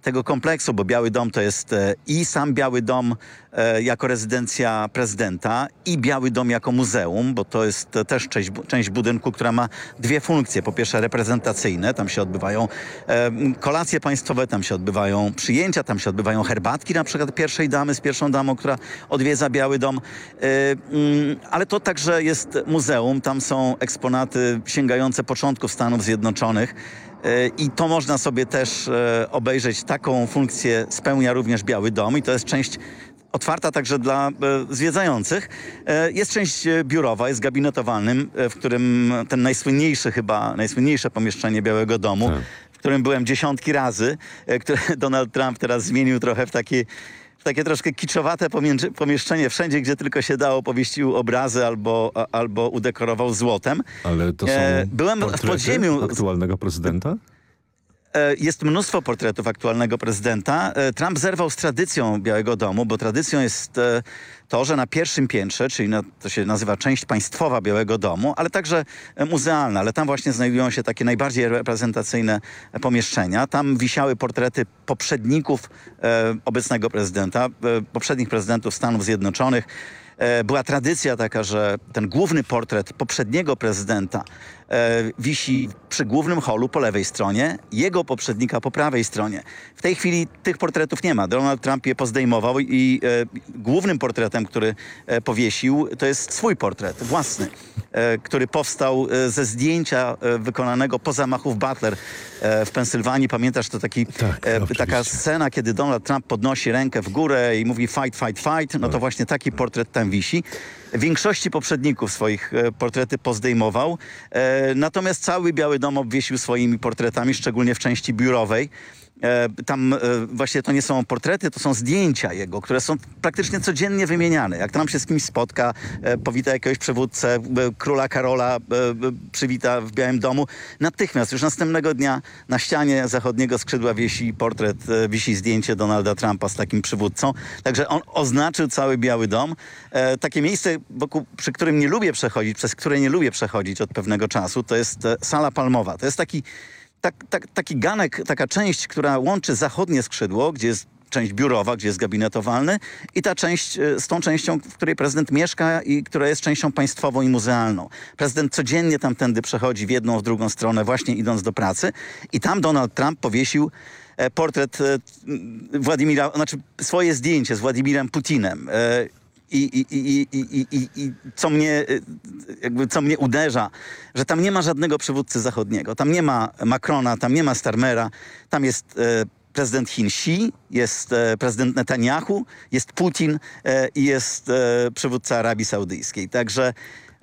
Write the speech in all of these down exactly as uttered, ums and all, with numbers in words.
tego kompleksu, bo Biały Dom to jest e, i sam Biały Dom e, jako rezydencja prezydenta i Biały Dom jako muzeum, bo to jest e, też część, część budynku, która ma dwie funkcje. Po pierwsze reprezentacyjne, tam się odbywają e, kolacje państwowe, tam się odbywają przyjęcia, tam się odbywają herbatki na przykład pierwszej damy z pierwszą damą, która odwiedza Biały Dom. E, mm, ale to także jest muzeum, tam są eksponaty sięgające początków Stanów Zjednoczonych. I to można sobie też e, obejrzeć. Taką funkcję spełnia również Biały Dom i to jest część otwarta także dla e, zwiedzających. E, jest część e, biurowa, jest gabinetowalnym, e, w którym ten najsłynniejszy chyba, najsłynniejsze pomieszczenie Białego Domu, tak. w którym byłem dziesiątki razy, e, które Donald Trump teraz zmienił trochę w takie takie troszkę kiczowate pomieszczenie. Wszędzie, gdzie tylko się dało, powieścił obrazy albo, a, albo udekorował złotem. Ale to są e, Byłem w podziemiu aktualnego prezydenta? E, jest mnóstwo portretów aktualnego prezydenta. E, Trump zerwał z tradycją Białego Domu, bo tradycją jest e, to, że na pierwszym piętrze, czyli na, to się nazywa część państwowa Białego Domu, ale także e, muzealna, ale tam właśnie znajdują się takie najbardziej reprezentacyjne e, pomieszczenia. Tam wisiały portrety poprzedników e, obecnego prezydenta, e, poprzednich prezydentów Stanów Zjednoczonych. E, była tradycja taka, że ten główny portret poprzedniego prezydenta e, wisi przy głównym holu po lewej stronie, jego poprzednika po prawej stronie. W tej chwili tych portretów nie ma. Donald Trump je pozdejmował i e, głównym portretem, który e, powiesił, to jest swój portret, własny, e, który powstał e, ze zdjęcia e, wykonanego po zamachu w Butler e, w Pensylwanii. Pamiętasz, to taki, tak, e, taka scena, kiedy Donald Trump podnosi rękę w górę i mówi fight, fight, fight. No to właśnie taki portret tam wisi. Większości poprzedników swoich e, portrety pozdejmował. E, natomiast cały Biały Dom obwiesił swoimi portretami, szczególnie w części biurowej. E, tam e, właśnie to nie są portrety, to są zdjęcia jego, które są praktycznie codziennie wymieniane. Jak Trump się z kimś spotka, e, powita jakiegoś przywódcę, e, króla Karola e, e, przywita w Białym Domu, natychmiast, już następnego dnia na ścianie zachodniego skrzydła wiesi portret, e, wisi zdjęcie Donalda Trumpa z takim przywódcą. Także on oznaczył cały Biały Dom. E, takie miejsce, wokół, przy którym nie lubię przechodzić, przez które nie lubię przechodzić od pewnego czasu, to jest e, Sala Palmowa. To jest taki Tak, tak, taki ganek, taka część, która łączy zachodnie skrzydło, gdzie jest część biurowa, gdzie jest gabinetowalny i ta część e, z tą częścią, w której prezydent mieszka i która jest częścią państwową i muzealną. Prezydent codziennie tamtędy przechodzi w jedną, w drugą stronę, właśnie idąc do pracy i tam Donald Trump powiesił e, portret e, Władimira, znaczy swoje zdjęcie z Władimirem Putinem. E, I, i, i, i, i, i co mnie, jakby co mnie uderza, że tam nie ma żadnego przywódcy zachodniego. Tam nie ma Macrona, tam nie ma Starmera, tam jest e, prezydent Chin Xi, jest e, prezydent Netanyahu, jest Putin e, i jest e, przywódca Arabii Saudyjskiej. Także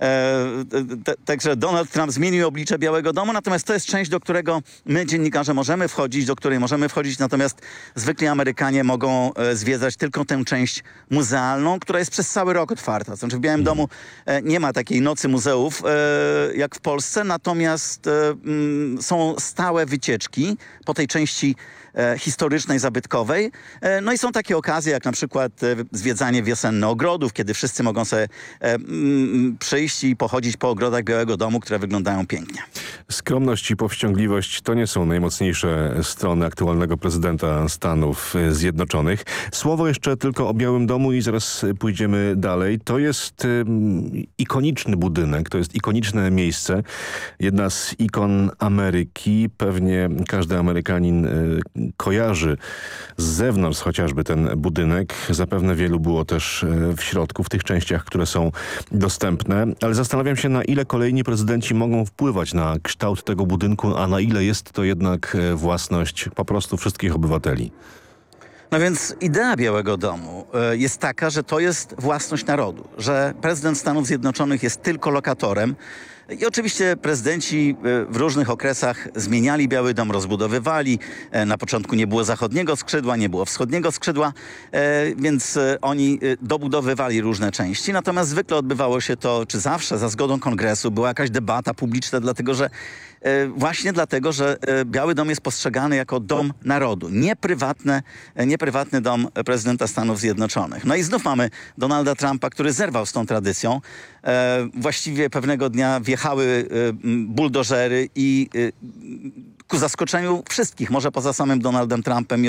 Także Donald Trump zmienił oblicze Białego Domu, natomiast to jest część, do którego my, dziennikarze, możemy wchodzić, do której możemy wchodzić, natomiast zwykli Amerykanie mogą zwiedzać tylko tę część muzealną, która jest przez cały rok otwarta. Znaczy w Białym Domu nie ma takiej nocy muzeów jak w Polsce, natomiast są stałe wycieczki po tej części historycznej, zabytkowej. No i są takie okazje, jak na przykład zwiedzanie wiosenne ogrodów, kiedy wszyscy mogą sobie przyjść i pochodzić po ogrodach Białego Domu, które wyglądają pięknie. Skromność i powściągliwość to nie są najmocniejsze strony aktualnego prezydenta Stanów Zjednoczonych. Słowo jeszcze tylko o Białym Domu i zaraz pójdziemy dalej. To jest um, ikoniczny budynek, to jest ikoniczne miejsce. Jedna z ikon Ameryki. Pewnie każdy Amerykanin y, kojarzy z zewnątrz chociażby ten budynek. Zapewne wielu było też y, w środku, w tych częściach, które są dostępne. Ale zastanawiam się, na ile kolejni prezydenci mogą wpływać na kształt tego budynku, a na ile jest to jednak własność po prostu wszystkich obywateli. No więc idea Białego Domu jest taka, że to jest własność narodu, że prezydent Stanów Zjednoczonych jest tylko lokatorem. I oczywiście prezydenci w różnych okresach zmieniali Biały Dom, rozbudowywali. Na początku nie było zachodniego skrzydła, nie było wschodniego skrzydła, więc oni dobudowywali różne części. Natomiast zwykle odbywało się to, czy zawsze za zgodą kongresu, była jakaś debata publiczna, dlatego że właśnie dlatego, że Biały Dom jest postrzegany jako dom narodu, nie prywatne, nie prywatny dom prezydenta Stanów Zjednoczonych. No i znów mamy Donalda Trumpa, który zerwał z tą tradycją. Właściwie pewnego dnia wjechały buldożery i ku zaskoczeniu wszystkich, może poza samym Donaldem Trumpem i